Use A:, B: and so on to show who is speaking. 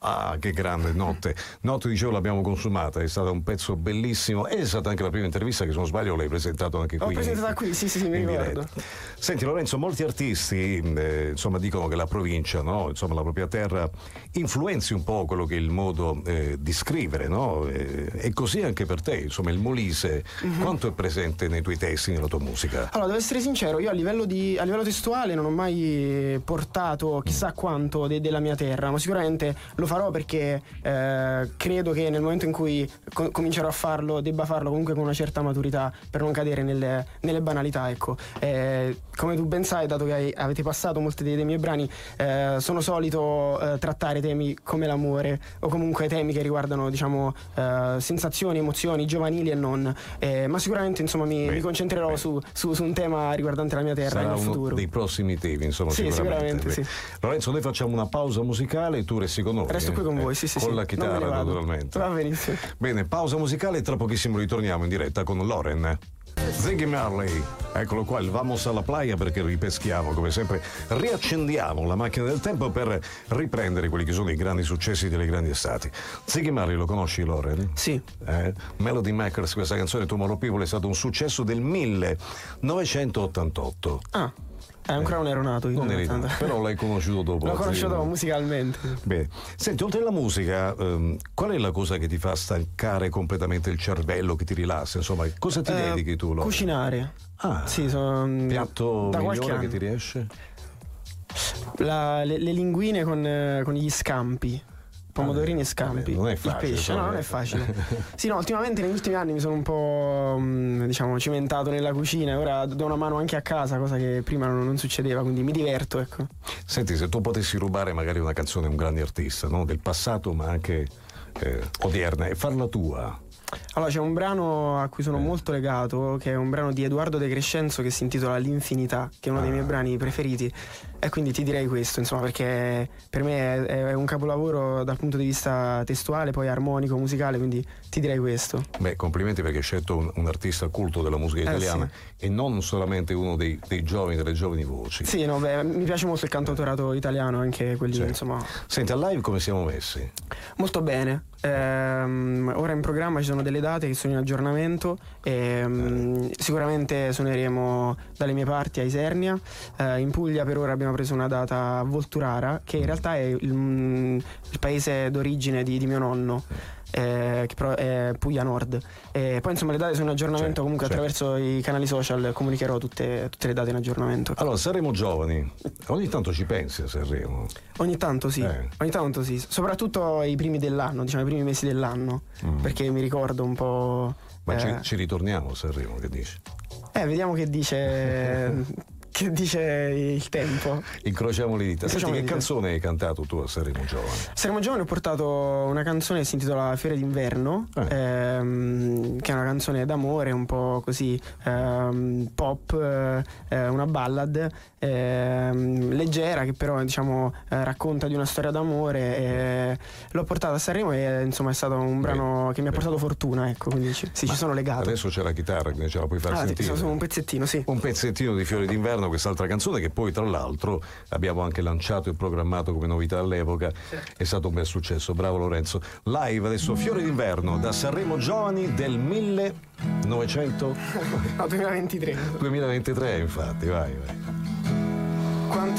A: Ah, che grande Notte. Notte, dicevo, l'abbiamo consumata, è stato un pezzo bellissimo. È stata anche la prima intervista che, se non sbaglio, l'hai presentato anche qui.
B: L'ho presentata qui, sì, mi ricordo.
A: Senti Lorenzo, molti artisti insomma dicono che la provincia, no? Insomma la propria terra influenzi un po' quello che è il modo di scrivere, no? E così anche per te, insomma il Molise, quanto è presente nei tuoi testi, nella tua musica?
B: Allora, devo essere sincero, io a livello testuale non ho mai portato chissà quanto della mia terra, ma sicuramente lo farò perché credo che nel momento in cui comincerò a farlo debba farlo comunque con una certa maturità per non cadere nelle banalità, ecco. Come tu ben sai, dato che avete passato molti dei miei brani, sono solito trattare temi come l'amore o comunque temi che riguardano, diciamo, sensazioni, emozioni giovanili e non, ma sicuramente insomma mi concentrerò su un tema riguardante la mia terra nel futuro.
A: Uno dei prossimi temi, insomma.
B: Sì, sicuramente sì.
A: Lorenzo, noi facciamo una pausa musicale e tu resti con noi.
B: Resto qui con voi, sì.
A: Con la chitarra, naturalmente.
B: Va benissimo.
A: Bene, pausa musicale e tra pochissimo ritorniamo in diretta con Loren. Ziggy Marley, eccolo qua, il Vamos alla playa, perché ripeschiamo come sempre, riaccendiamo la macchina del tempo per riprendere quelli che sono i grandi successi delle grandi estati. Ziggy Marley, lo conosci, Loren?
B: Sì.
A: Melody Makers, questa canzone Tomorrow People è stato un successo del 1988.
B: Ah. Ancora non ero nato io.
A: Non eri nato, però l'hai conosciuto dopo.
B: L'ho conosciuto musicalmente.
A: Bene. Senti, oltre alla musica, qual è la cosa che ti fa stancare completamente il cervello, che ti rilassa? Insomma, cosa ti dedichi tu, Loren?
B: Cucinare.
A: Ah,
B: sì,
A: piatto migliore che ti riesce?
B: Le linguine con gli scampi. Pomodorini e scampi.
A: Non è facile.
B: Il pesce, no, non è facile. Sì, no, ultimamente negli ultimi anni mi sono un po' diciamo cimentato nella cucina e ora do una mano anche a casa, cosa che prima non succedeva, quindi mi diverto, ecco.
A: Senti, se tu potessi rubare magari una canzone a un grande artista, no? Del passato ma anche odierna, e farla tua.
B: Allora, c'è un brano a cui sono molto legato, che è un brano di Edoardo De Crescenzo che si intitola L'Infinità, che è uno dei miei brani preferiti, e quindi ti direi questo, insomma, perché per me è un capolavoro dal punto di vista testuale, poi armonico, musicale, quindi ti direi questo.
A: Beh, complimenti, perché hai scelto un artista culto della musica italiana, sì. E non solamente uno dei giovani, delle giovani voci.
B: Sì, no, beh, mi piace molto il cantautorato italiano, anche quelli, insomma.
A: Senti, al live come siamo messi?
B: Molto bene. Ora in programma ci sono delle date che sono in aggiornamento e sicuramente suoneremo dalle mie parti a Isernia. In Puglia per ora abbiamo preso una data a Volturara, che in realtà è il paese d'origine di mio nonno, che però è Puglia Nord. E poi insomma le date sono in aggiornamento, comunque attraverso i canali social comunicherò tutte le date in aggiornamento.
A: Allora, Sanremo Giovani, ogni tanto ci pensi a Sanremo?
B: Ogni tanto sì, soprattutto i primi dell'anno, diciamo i primi mesi dell'anno, perché mi ricordo un po'.
A: Ma ci ritorniamo a Sanremo, che dici?
B: Vediamo che dice. Che dice il tempo.
A: Incrociamo le dita. Senti, che canzone hai cantato tu a Sanremo Giovani?
B: A Sanremo Giovani ho portato una canzone che si intitola Fiore d'inverno, che è una canzone d'amore, un po' così pop, una ballad leggera, che però diciamo racconta di una storia d'amore. L'ho portata a Sanremo e insomma è stato un brano che mi ha portato fortuna, ecco, quindi ci sono legato.
A: Adesso c'è la chitarra, quindi ce la puoi far sentire.
B: Un pezzettino, sì.
A: Un pezzettino di Fiore d'inverno, quest'altra canzone che poi tra l'altro abbiamo anche lanciato e programmato come novità all'epoca. È stato un bel successo, bravo Lorenzo. Live adesso Fiore d'inverno da Sanremo Giovani del 1923.
B: 2023,
A: infatti, vai.